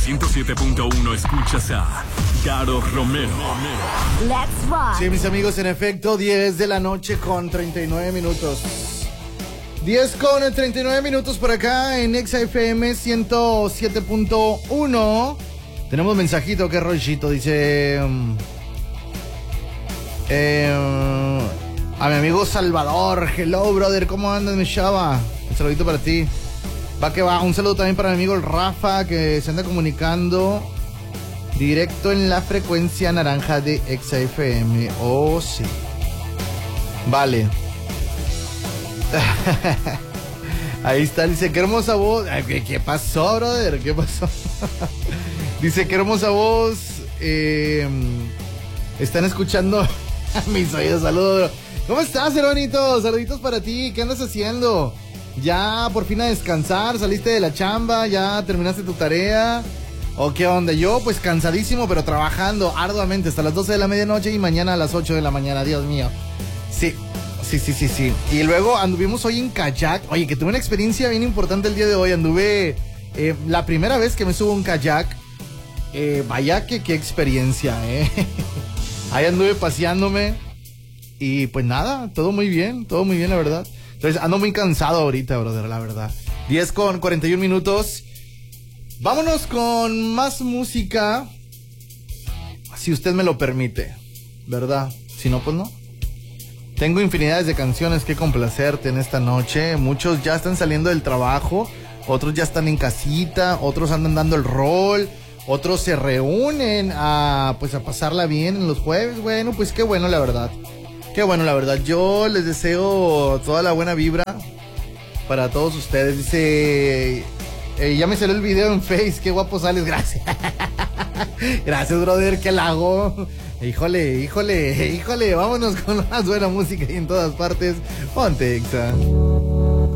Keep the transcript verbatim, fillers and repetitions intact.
ciento siete punto uno escuchas a Caro Romero. Let's rock. Sí, mis amigos, en efecto, diez de la noche con treinta y nueve minutos. diez con treinta y nueve minutos por acá en Exa F M ciento siete punto uno. Tenemos mensajito, qué rollito, dice... Um, eh, a mi amigo Salvador. Hello, brother, ¿cómo andas, mi chava? Un saludito para ti. Va que va, un saludo también para mi amigo el Rafa, que se anda comunicando directo en la frecuencia naranja de Exa F M. Oh, sí. Vale. Ahí está, dice, qué hermosa voz. Ay, ¿qué, ¿Qué pasó, brother? ¿Qué pasó? Dice, qué hermosa voz. Eh, están escuchando a mis oídos. Saludos. ¿Cómo estás, hermanito? Saluditos para ti. ¿Qué andas haciendo? Ya por fin a descansar. ¿Saliste de la chamba? ¿Ya terminaste tu tarea? ¿O qué onda? Yo pues cansadísimo, pero trabajando arduamente hasta las doce de la medianoche y mañana a las ocho de la mañana. Dios mío. Sí. Sí, sí, sí, sí. Y luego anduvimos hoy en kayak. Oye, que tuve una experiencia bien importante el día de hoy. Anduve eh, la primera vez que me subo a un kayak. Eh, vaya que qué experiencia, eh. Ahí anduve paseándome. Y pues nada, todo muy bien, todo muy bien, la verdad. Entonces ando muy cansado ahorita, brother, la verdad. diez con cuarenta y uno minutos. Vámonos con más música. Si usted me lo permite, ¿verdad? Si no, pues no. Tengo infinidades de canciones que complacerte en esta noche. Muchos ya están saliendo del trabajo, otros ya están en casita, otros andan dando el rol, otros se reúnen a pues a pasarla bien en los jueves. Bueno, pues qué bueno, la verdad. Qué bueno, la verdad. Yo les deseo toda la buena vibra para todos ustedes. Dice, eh, ya me salió el video en Face, qué guapo sales, gracias. Gracias, brother, qué halago. Híjole, híjole, híjole, vámonos con más buena música y en todas partes. Ponte, Exa.